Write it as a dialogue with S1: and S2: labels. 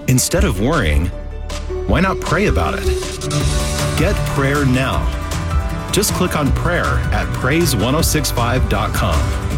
S1: Instead of worrying, why not pray about it? Get prayer now. Just click on prayer at praise1065.com.